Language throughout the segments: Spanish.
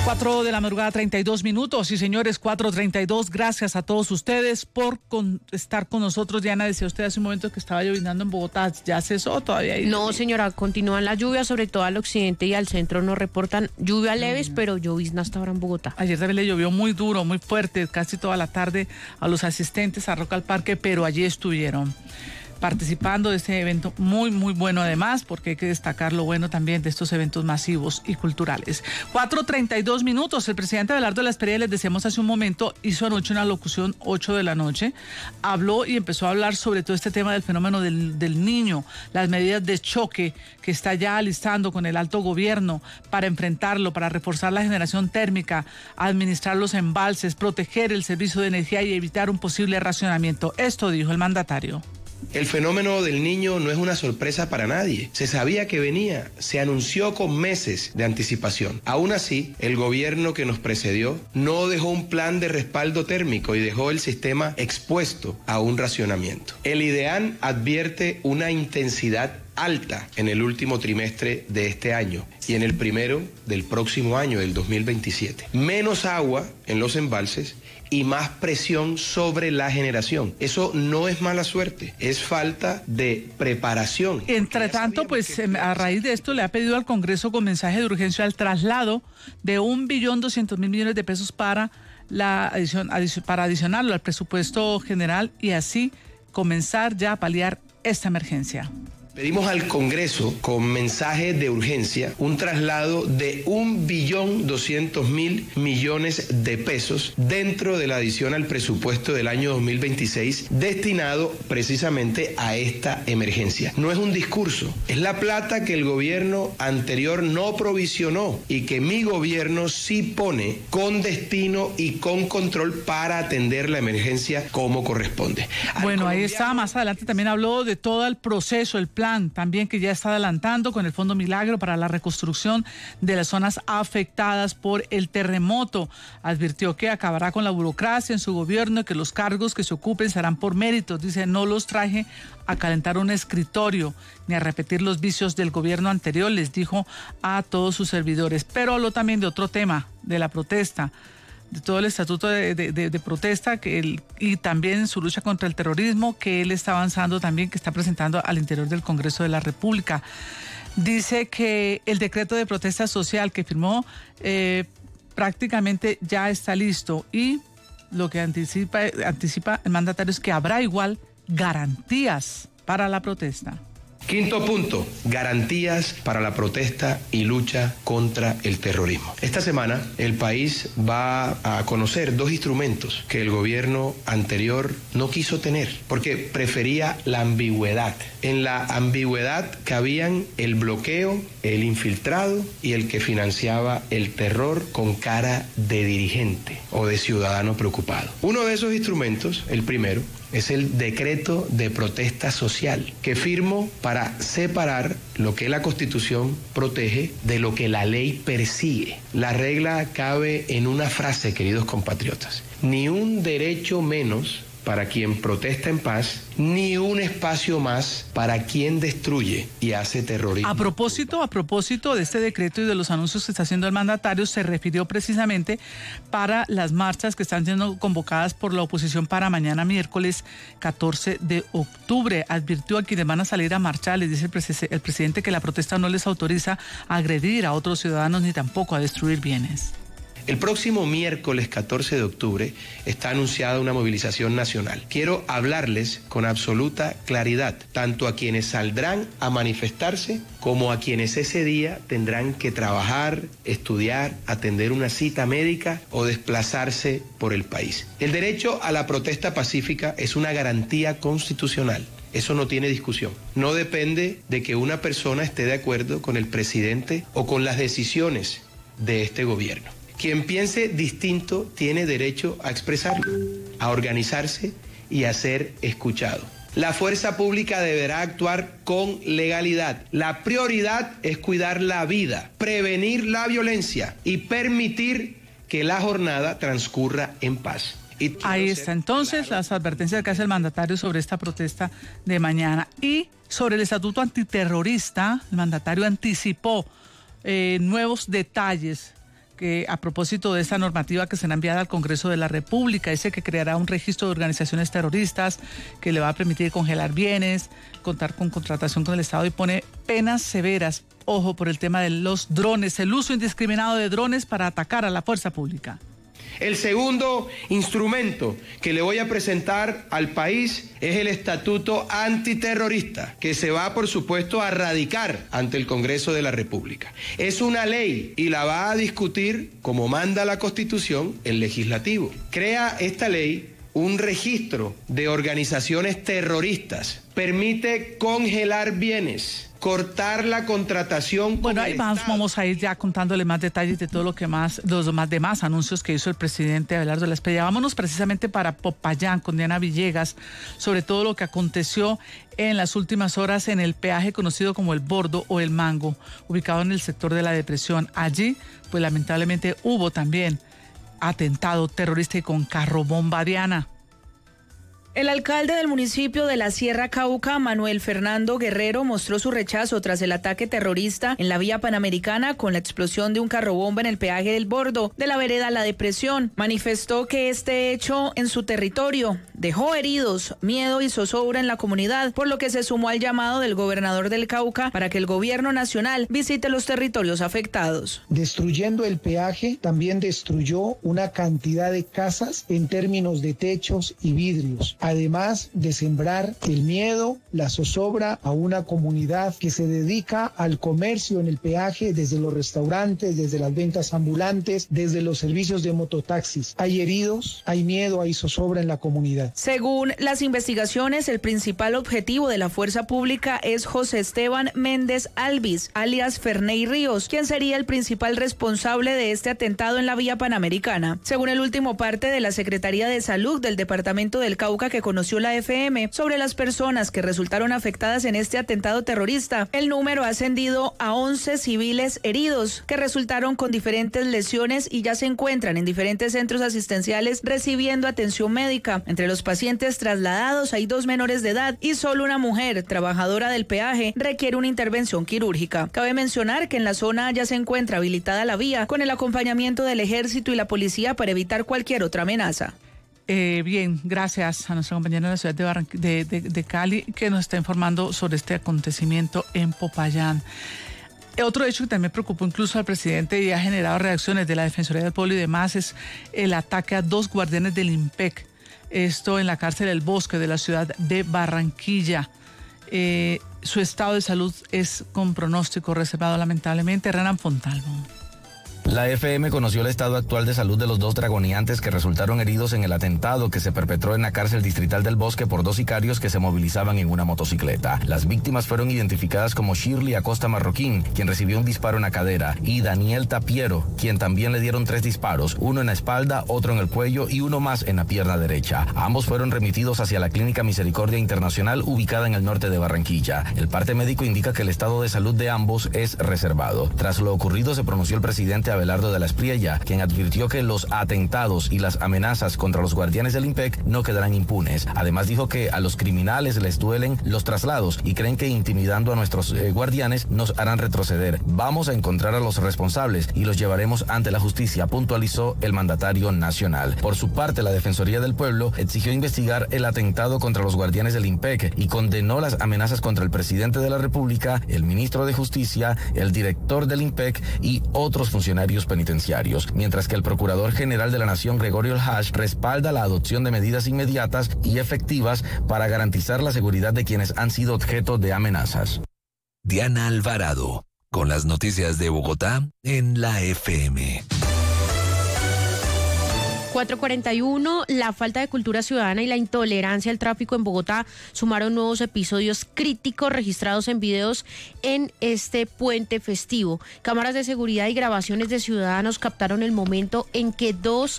4 de la madrugada, 32 minutos. Y señores, 4:32. Gracias a todos ustedes por estar con nosotros. Diana, decía usted hace un momento que estaba llovinando en Bogotá. ¿Ya cesó todavía? No, señora, continúan las lluvias, sobre todo al occidente y al centro nos reportan lluvia leves, pero llovizna hasta ahora en Bogotá. Ayer también le llovió muy duro, muy fuerte, casi toda la tarde a los asistentes a Rock al Parque, pero allí estuvieron participando de este evento muy, muy bueno además, porque hay que destacar lo bueno también de estos eventos masivos y culturales. 4:32 minutos. El presidente Abelardo de la Espriella, les decíamos hace un momento, hizo anoche una locución 8 de la noche, habló y empezó a hablar sobre todo este tema del fenómeno del niño, las medidas de choque que está ya alistando con el alto gobierno para enfrentarlo, para reforzar la generación térmica, administrar los embalses, proteger el servicio de energía y evitar un posible racionamiento. Esto dijo el mandatario. El fenómeno del niño no es una sorpresa para nadie. Se sabía que venía, se anunció con meses de anticipación. Aún así, el gobierno que nos precedió no dejó un plan de respaldo térmico y dejó el sistema expuesto a un racionamiento. El IDEAN advierte una intensidad alta en el último trimestre de este año y en el primero del próximo año, del 2027. Menos agua en los embalses y más presión sobre la generación. Eso no es mala suerte, es falta de preparación. Entre tanto, pues a raíz de esto le ha pedido al Congreso con mensaje de urgencia el traslado de 1.200.000 millones de pesos para adicionarlo al presupuesto general y así comenzar ya a paliar esta emergencia. Pedimos al Congreso, con mensaje de urgencia, un traslado de 1.200.000 millones de pesos dentro de la adición al presupuesto del año 2026, destinado precisamente a esta emergencia. No es un discurso, es la plata que el gobierno anterior no provisionó y que mi gobierno sí pone con destino y con control para atender la emergencia como corresponde. Bueno, ahí está. Más adelante también habló de todo el proceso, el plan también que ya está adelantando con el Fondo Milagro para la reconstrucción de las zonas afectadas por el terremoto. Advirtió que acabará con la burocracia en su gobierno y que los cargos que se ocupen serán por méritos. Dice, no los traje a calentar un escritorio ni a repetir los vicios del gobierno anterior, les dijo a todos sus servidores. Pero habló también de otro tema, de la protesta, de todo el estatuto de protesta y también su lucha contra el terrorismo que él está avanzando también, que está presentando al interior del Congreso de la República. Dice que el decreto de protesta social que firmó prácticamente ya está listo y lo que anticipa el mandatario es que habrá igual garantías para la protesta. Quinto punto, garantías para la protesta y lucha contra el terrorismo. Esta semana el país va a conocer dos instrumentos que el gobierno anterior no quiso tener porque prefería la ambigüedad. En la ambigüedad cabían el bloqueo, el infiltrado y el que financiaba el terror con cara de dirigente o de ciudadano preocupado. Uno de esos instrumentos, el primero, es el decreto de protesta social que firmo para separar lo que la Constitución protege de lo que la ley persigue. La regla cabe en una frase, queridos compatriotas: ni un derecho menos para quien protesta en paz, ni un espacio más para quien destruye y hace terrorismo. A propósito de este decreto y de los anuncios que está haciendo el mandatario, se refirió precisamente para las marchas que están siendo convocadas por la oposición para mañana miércoles 14 de octubre. Advirtió a quienes van a salir a marchar, les dice el presidente que la protesta no les autoriza a agredir a otros ciudadanos ni tampoco a destruir bienes. El próximo miércoles 14 de octubre está anunciada una movilización nacional. Quiero hablarles con absoluta claridad, tanto a quienes saldrán a manifestarse como a quienes ese día tendrán que trabajar, estudiar, atender una cita médica o desplazarse por el país. El derecho a la protesta pacífica es una garantía constitucional. Eso no tiene discusión. No depende de que una persona esté de acuerdo con el presidente o con las decisiones de este gobierno. Quien piense distinto tiene derecho a expresarlo, a organizarse y a ser escuchado. La fuerza pública deberá actuar con legalidad. La prioridad es cuidar la vida, prevenir la violencia y permitir que la jornada transcurra en paz. Ahí está entonces las advertencias que hace el mandatario sobre esta protesta de mañana. Y sobre el estatuto antiterrorista, el mandatario anticipó nuevos detalles que a propósito de esta normativa que será enviada al Congreso de la República, dice que creará un registro de organizaciones terroristas que le va a permitir congelar bienes, contar con contratación con el Estado y pone penas severas, ojo, por el tema de los drones, el uso indiscriminado de drones para atacar a la fuerza pública. El segundo instrumento que le voy a presentar al país es el Estatuto Antiterrorista, que se va, por supuesto, a radicar ante el Congreso de la República. Es una ley y la va a discutir, como manda la Constitución, el Legislativo. Crea esta ley un registro de organizaciones terroristas, permite congelar bienes, cortar la contratación. Bueno, ahí vamos a ir ya contándole más detalles de todo lo que más, los demás anuncios que hizo el presidente Abelardo de la Espriella. Vámonos precisamente para Popayán con Diana Villegas, sobre todo lo que aconteció en las últimas horas en el peaje conocido como el Bordo o el Mango, ubicado en el sector de la Depresión. Allí, pues lamentablemente hubo también atentado terrorista y con carro bomba. Diana. El alcalde del municipio de la Sierra Cauca, Manuel Fernando Guerrero, mostró su rechazo tras el ataque terrorista en la vía panamericana con la explosión de un carrobomba en el peaje del Bordo de la vereda La Depresión. Manifestó que este hecho en su territorio dejó heridos, miedo y zozobra en la comunidad, por lo que se sumó al llamado del gobernador del Cauca para que el gobierno nacional visite los territorios afectados. Destruyendo el peaje, también destruyó una cantidad de casas en términos de techos y vidrios, además de sembrar el miedo, la zozobra a una comunidad que se dedica al comercio en el peaje, desde los restaurantes, desde las ventas ambulantes, desde los servicios de mototaxis. Hay heridos, hay miedo, hay zozobra en la comunidad. Según las investigaciones, el principal objetivo de la fuerza pública es José Esteban Méndez Alvis, alias Ferney Ríos, quien sería el principal responsable de este atentado en la vía panamericana. Según el último parte de la Secretaría de Salud del Departamento del Cauca que conoció la FM sobre las personas que resultaron afectadas en este atentado terrorista, el número ha ascendido a 11 civiles heridos que resultaron con diferentes lesiones y ya se encuentran en diferentes centros asistenciales recibiendo atención médica. Entre los pacientes trasladados hay 2 menores de edad y solo una mujer, trabajadora del peaje, requiere una intervención quirúrgica. Cabe mencionar que en la zona ya se encuentra habilitada la vía con el acompañamiento del ejército y la policía para evitar cualquier otra amenaza. Bien, gracias a nuestra compañera de la ciudad de Cali que nos está informando sobre este acontecimiento en Popayán. Otro hecho que también preocupó incluso al presidente y ha generado reacciones de la Defensoría del Pueblo y demás es el ataque a 2 guardianes del IMPEC. Esto en la cárcel El Bosque de la ciudad de Barranquilla. Su estado de salud es con pronóstico reservado, lamentablemente. Renan Fontalvo. La FM conoció el estado actual de salud de los 2 dragoniantes que resultaron heridos en el atentado que se perpetró en la cárcel distrital del Bosque por 2 sicarios que se movilizaban en una motocicleta. Las víctimas fueron identificadas como Shirley Acosta Marroquín, quien recibió un disparo en la cadera, y Daniel Tapiero, quien también le dieron 3 disparos, uno en la espalda, otro en el cuello y uno más en la pierna derecha. Ambos fueron remitidos hacia la Clínica Misericordia Internacional ubicada en el norte de Barranquilla. El parte médico indica que el estado de salud de ambos es reservado. Tras lo ocurrido se pronunció el presidente Abelardo de la Espriella, quien advirtió que los atentados y las amenazas contra los guardianes del IMPEC no quedarán impunes. Además dijo que a los criminales les duelen los traslados y creen que intimidando a nuestros guardianes nos harán retroceder. Vamos a encontrar a los responsables y los llevaremos ante la justicia, puntualizó el mandatario nacional. Por su parte, la Defensoría del Pueblo exigió investigar el atentado contra los guardianes del IMPEC y condenó las amenazas contra el presidente de la República, el ministro de Justicia, el director del IMPEC y otros funcionarios penitenciarios, mientras que el Procurador General de la Nación, Gregorio Hash, respalda la adopción de medidas inmediatas y efectivas para garantizar la seguridad de quienes han sido objeto de amenazas. Diana Alvarado, con las noticias de Bogotá en la FM. 4:41, la falta de cultura ciudadana y la intolerancia al tráfico en Bogotá sumaron nuevos episodios críticos registrados en videos en este puente festivo. Cámaras de seguridad y grabaciones de ciudadanos captaron el momento en que 2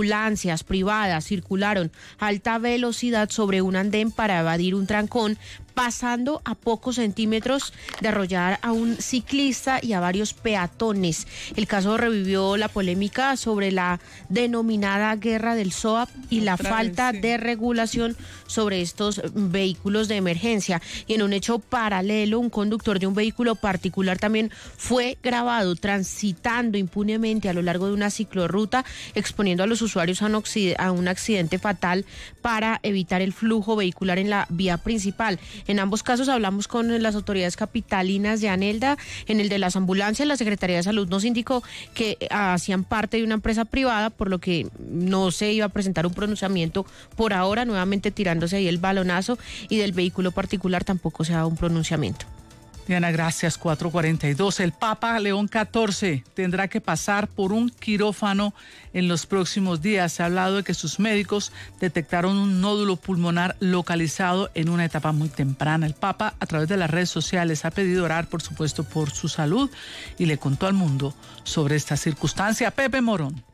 ambulancias privadas circularon a alta velocidad sobre un andén para evadir un trancón, pasando a pocos centímetros de arrollar a un ciclista y a varios peatones. El caso revivió la polémica sobre la denominada guerra del SOAP y la falta de regulación sobre estos vehículos de emergencia. Y en un hecho paralelo, un conductor de un vehículo particular también fue grabado transitando impunemente a lo largo de una ciclorruta, exponiendo a los usuarios a un accidente fatal para evitar el flujo vehicular en la vía principal. En ambos casos hablamos con las autoridades capitalinas de Anelda. En el de las ambulancias, la Secretaría de Salud nos indicó que hacían parte de una empresa privada, por lo que no se iba a presentar un pronunciamiento por ahora, nuevamente tirándose ahí el balonazo, y del vehículo particular tampoco se ha dado un pronunciamiento. Diana, gracias. 4:42. El Papa León XIV tendrá que pasar por un quirófano en los próximos días. Se ha hablado de que sus médicos detectaron un nódulo pulmonar localizado en una etapa muy temprana. El Papa, a través de las redes sociales, ha pedido orar, por supuesto, por su salud y le contó al mundo sobre esta circunstancia. Pepe Morón.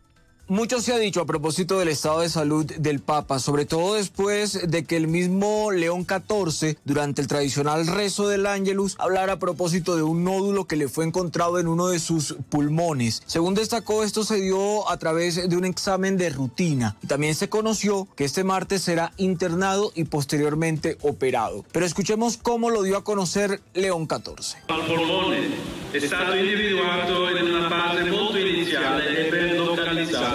Mucho se ha dicho a propósito del estado de salud del Papa, sobre todo después de que el mismo León XIV, durante el tradicional rezo del Ángelus, hablara a propósito de un nódulo que le fue encontrado en uno de sus pulmones. Según destacó, esto se dio a través de un examen de rutina. También se conoció que este martes será internado y posteriormente operado. Pero escuchemos cómo lo dio a conocer León XIV. Al polmone è stato individuato in una fase molto iniziale e ben localizzato.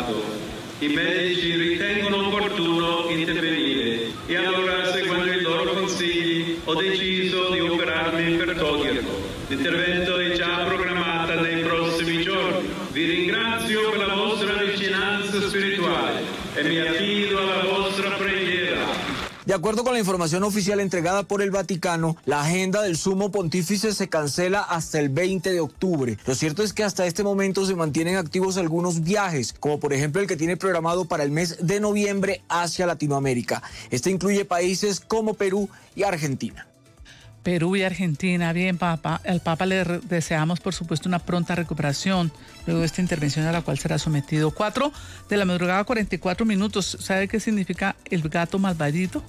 I medici ritengono opportuno intervenire e allora, seguendo i loro consigli, ho deciso di operarmi per toglierlo. L'intervento è già programmata nei prossimi giorni. Vi ringrazio per la vostra vicinanza spirituale e mi affido alla vostra preghiera. De acuerdo con la información oficial entregada por el Vaticano, la agenda del sumo pontífice se cancela hasta el 20 de octubre. Lo cierto es que hasta este momento se mantienen activos algunos viajes, como por ejemplo el que tiene programado para el mes de noviembre hacia Latinoamérica. Este incluye países como Perú y Argentina. Perú y Argentina. Bien, Papa. Al Papa le deseamos, por supuesto, una pronta recuperación luego de esta intervención a la cual será sometido. 4 de la madrugada, 44 minutos. ¿Sabe qué significa el gato malvadito?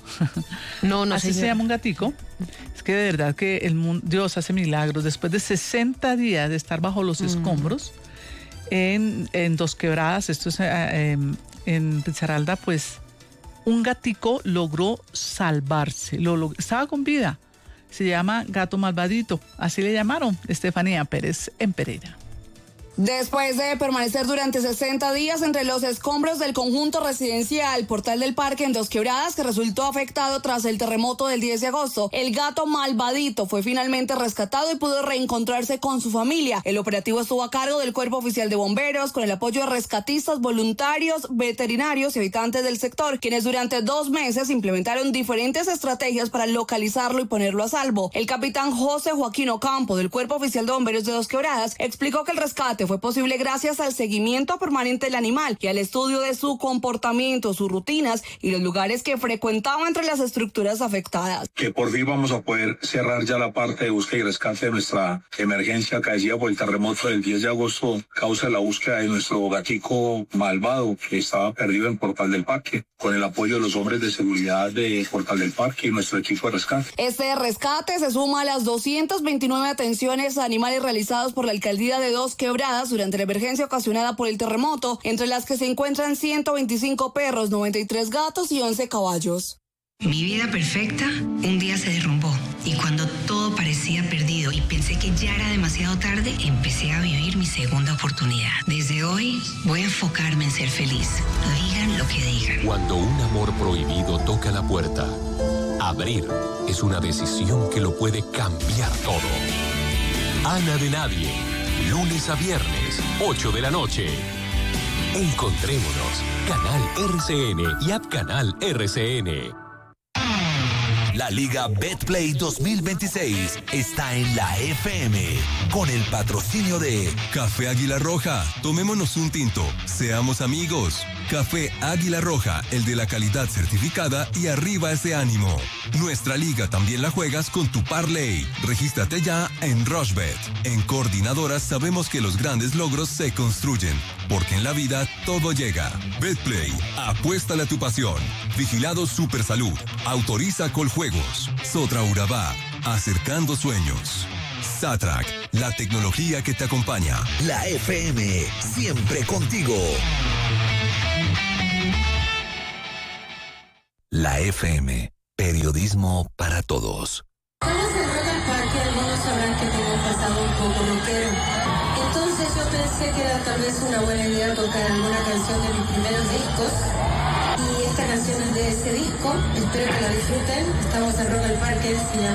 No, Así señora. se llama un gatico. Es que de verdad que Dios hace milagros. Después de 60 días de estar bajo los escombros en Dos Quebradas, esto es en Risaralda, pues un gatico logró salvarse. Estaba con vida. Se llama gato malvadito, así le llamaron Estefanía Pérez en Pereira. Después de permanecer durante 60 días entre los escombros del conjunto residencial Portal del Parque en Dos Quebradas, que resultó afectado tras el terremoto del 10 de agosto, el gato malvadito fue finalmente rescatado y pudo reencontrarse con su familia. El operativo estuvo a cargo del Cuerpo Oficial de Bomberos, con el apoyo de rescatistas, voluntarios, veterinarios y habitantes del sector, quienes durante 2 meses implementaron diferentes estrategias para localizarlo y ponerlo a salvo. El capitán José Joaquín Ocampo, del Cuerpo Oficial de Bomberos de Dos Quebradas, explicó que el rescate fue posible gracias al seguimiento permanente del animal y al estudio de su comportamiento, sus rutinas y los lugares que frecuentaba entre las estructuras afectadas. Que por fin vamos a poder cerrar ya la parte de búsqueda y rescate de nuestra emergencia acaecida por el terremoto del 10 de agosto, causa la búsqueda de nuestro gatico malvado que estaba perdido en Portal del Parque, con el apoyo de los hombres de seguridad de Portal del Parque y nuestro equipo de rescate. Este rescate se suma a las 229 atenciones a animales realizados por la alcaldía de Dos Quebradas durante la emergencia ocasionada por el terremoto, entre las que se encuentran 125 perros, 93 gatos y 11 caballos. Mi vida perfecta un día se derrumbó y cuando todo parecía perdido y pensé que ya era demasiado tarde, empecé a vivir mi segunda oportunidad. Desde hoy voy a enfocarme en ser feliz, digan lo que digan. Cuando un amor prohibido toca la puerta, abrir es una decisión que lo puede cambiar todo. Ana de Nadie, lunes a viernes, 8 de la noche. Encontrémonos, Canal RCN y App Canal RCN. La Liga Betplay 2026 está en la FM con el patrocinio de Café Águila Roja. Tomémonos un tinto. Seamos amigos. Café Águila Roja, el de la calidad certificada y arriba ese ánimo. Nuestra liga también la juegas con tu parlay. Regístrate ya en Rushbet. En Coordinadoras sabemos que los grandes logros se construyen. porque en la vida todo llega. Betplay, apuéstale a tu pasión. Vigilado Supersalud, autoriza Coljuegos. Sotra Urabá, acercando sueños. Satrac, la tecnología que te acompaña. La FM, siempre contigo. La FM, periodismo para todos. Estamos en Rock al Parque, algunos sabrán que tengo un pasado un poco rockero. Entonces yo pensé que era tal vez una buena idea tocar alguna canción de mis primeros discos. Y esta canción es de ese disco, espero que la disfruten. Estamos en Rock al Parque, se llama